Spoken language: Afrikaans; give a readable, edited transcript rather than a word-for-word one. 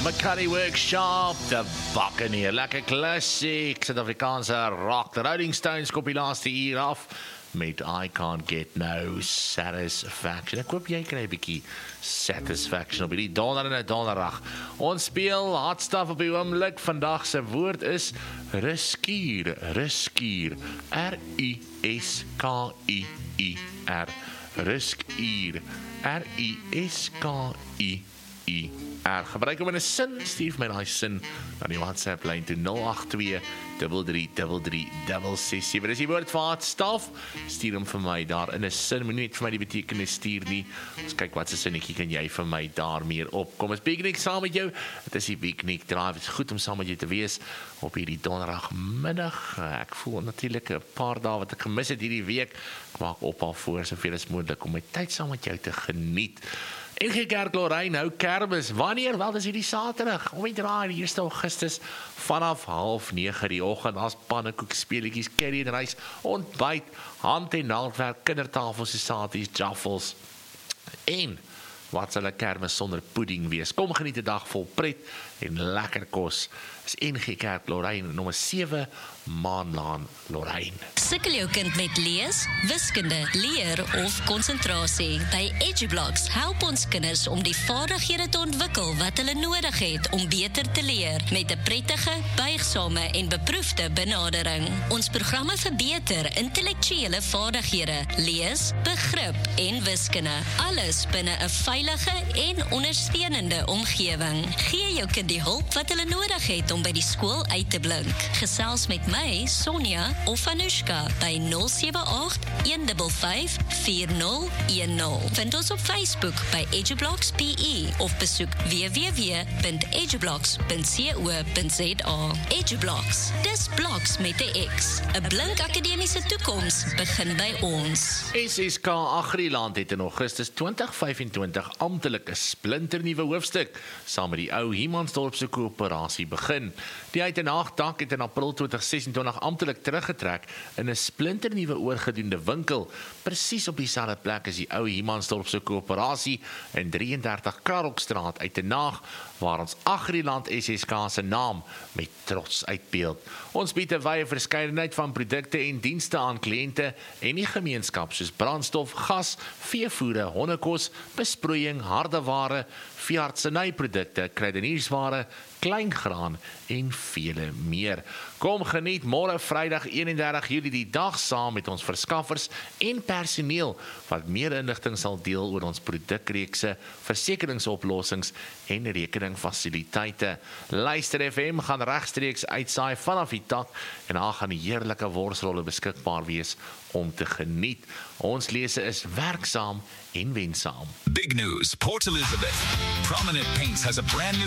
McCurry Workshop, de Buccaneer, lekker klassiek, Suid-Afrikaanse rock, de Rolling Stones kop die laaste uur af, met I Can't Get No Satisfaction. Ek hoop jy kry 'n bietjie satisfaction op hierdie donderdag. Ons speel hot stuff op die oomblik. Vandag se woord is riskier, R-I-S-K-I-E-R, riskier, R-I-S-K-I-E-R. Gebruik hom in 'n sin, stuur my daai sin aan die WhatsApp lyn toe 082-3333-667. Dis die woord vir hot stuff. Stuur hom vir my daar in 'n sin. Moenie net vir my die betekenis stuur nie. Ons kyk wat se sinnetjie kan jy vir my daar meer op. Kom, is Piknik saam met jou. Dit is die Piknik Drive. Dit is goed om saam met jou te wees op hierdie donderdagmiddag. Ek voel natuurlik 'n paar dae wat ek gemis het hierdie week. Ek maak op al voor soveel as moontlik om my tyd saam met jou te geniet. NG Kerk Lorraine hou kermis. Wanneer? Wel, dis hierdie Saterdag. Om die draai, 1 Augustus vanaf 8:30 die oggend. Daar's pannekoek, speletjies, curry en rys, ontbyt, hand- en naaldwerk, kindertafels, sosiaties, jaffels. En wat sal 'n kermis sonder pudding wees? Kom geniet 'n dag vol pret en lekker kos. Is NG Kerk Lorraine, nommer 7 Maanlaan Lorraine. Sukkel jou kind met lees, wiskunde, leer of konsentrasie? By EduBlocks help ons kinders om die vaardighede te ontwikkel wat hulle nodig het om beter te leer met 'n prettige, buigsame en beproefde benadering. Ons programme verbeter intellektuele vaardighede, lees, begrip en wiskunde. Alles binne 'n veilige en ondersteunende omgewing. Gee jou kind die hulp wat hulle nodig het om by die skool uit te blink. Gesels met my, Sonja of Anushka by 078-155-4010. Vind ons op Facebook by EduBlocks PE of besoek www.edublocks.co.za. EduBlocks, dis bloks met 'n X. 'n blink akademiese toekoms begin by ons. SSK Agriland het in Augustus 2025 amptelik 'n splinternuwe hoofstuk saam met die ou Humansdorpse koöperasie begin. Die Uitenaagdak het in April 2026 amptelik teruggetrek in 'n splinternuwe oorgedoende winkel, presies op dieselfde plek as die ou Humansdorpse koöperasie in 33 Krarokstraat Uitenaag, waar ons Agriland SSK se naam met trots uitbeeld. Ons bied 'n wye verskeidenheid van produkte en dienste aan kliënte en die gemeenskap, soos brandstof, gas, veevoere, hondekos, besproeiing, hardeware, veeartsenyprodukte, kruideniersware, kleingraan en vele meer. Kom geniet môre Vrydag 31 Julie die dag saam met ons verskaffers en personeel wat meer inligting sal deel oor ons produkreekse, versekeringsoplossings en rekeningfasiliteite. Luister FM gaan regstreeks uitsaai vanaf die tak en daar gaan die heerlike worsrolle beskikbaar wees om te geniet. Ons lese is werksaam en wensaam. Big news, Port Elizabeth. Prominent Paints has a brand new